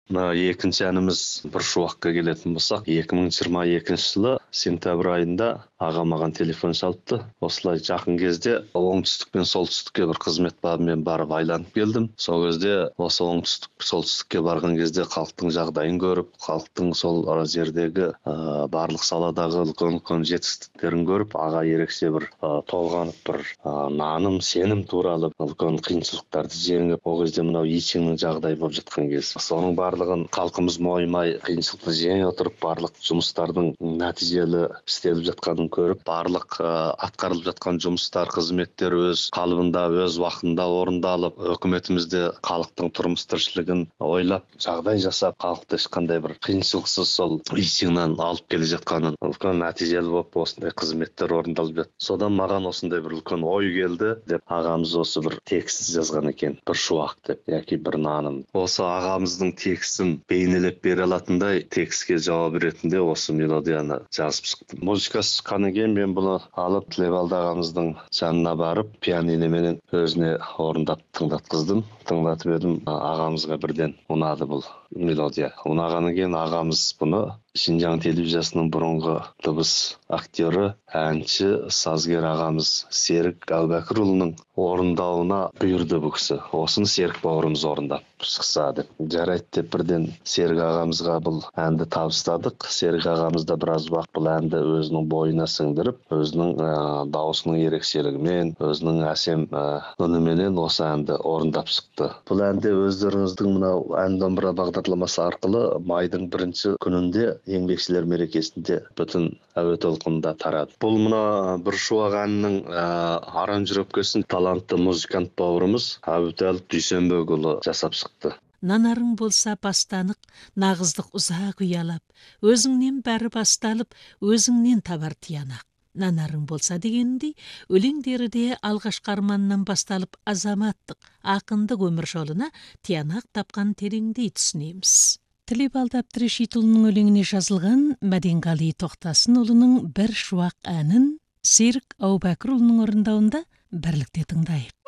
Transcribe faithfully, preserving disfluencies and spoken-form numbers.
Мына екінші әніміз бір шуаққа келетін болсақ, екі мың жиырма екінші жылы сентябрь айында аға маған телефон шалыпты. Осылай жақын кезде оңтүстік пен солтүстікке бір қызмет бабымен барып айланып келдім. Сол кезде осы оңтүстік солтүстікке барған кезде халықтың жағдайын көріп, халықтың сол жердегі ә, барлық саладағы үлкен-үлкен жетістіктерін көріп, аға ерекше бір ә, толғанып бір ә, наным, сенім туралы үлкен қиыншылықтарды жеңіп, ол кезде мынау ичеңнің жағдайы болып жатқан кез. Соның барлығын халқымыз мойымай, қиыншылықты жеңе отырып, барлық жұмыстардың нәтижелі істеліп жатқанын көріп, барлық ә, атқарылып жатқан жұмыстар, қызметтер өз қалыбында, өз уақытында орындалып, үкіметімізде халықтың тұрмыс тіршілігін ойлап, жағдай жасап, халықты ешқандай бір қиыншылықсыз сол ичеңнен алып келе жатқанын, үлкен нәтижелі болып осындай қызметтер орындалып жатты. Содан маған осындай бір үлкен ой келді деп ағамыз осы бір текст жазған екен, бір шуақ деп, яки бір наным. Осы ағамыздың текстін бейнелеп бере алатындай текстке жауап ретінде осы мелодияны жазып шықтым. Музыкасы шыққаннан кейін мен бұны алып Тілебалды ағамыздың жанына барып, пианиноменен өзіне орындап тыңдатқыздым. Тыңдатып едім, ағамызға бірден ұнады бұл мелодия. Ұнағаннан кейін ағамыз бұны Шинжаң телевизиясының бұрынғы дыбыс актері, әнші, сазгер ағамыз Серік Әубәкірұлының орындауына бұйырды бұл кісі. Осыны Серік бауырымыз орындап шықса деп. Жарайды деп бірден Серік ағамызға бұл әнді табыстадық. Серік ағамыз да біраз уақыт бұл әнді өзінің бойына сіңдіріп, өзінің ә, дауысының ерекшелігімен, өзінің әсем ә, үніменен осы әнді орындап шықты. Бұл әнде өздеріңіздің мынау ән домбыра бағдарламасы арқылы майдың бірінші күнінде еңбекшілер мерекесінде бүтін әуе толқынында тарады. Бұл мына бір шуақ әнінің ә, аранжировкасын талантты музыкант бауырымыз Әбутәліп Дүйсенбекұлы жасап шықты. Нанарың болса бастанық, нағыздық ұзақ ұялап, өзіңнен бәрі басталып, өзіңнен табар тиянақ. Нанарың болса дегендей, өлеңдерде алғашқы арманнан басталып азаматтық, ақындық өмір жолына тиянақ тапқан тереңдей түсінеміз. Тілебалды Әбдірешитұлының өлеңіне жазылған Мәденғали Тоқтасынұлының бір шуақ әнін Серік Әубәкірұлының орындауында бірлікте тыңдайық.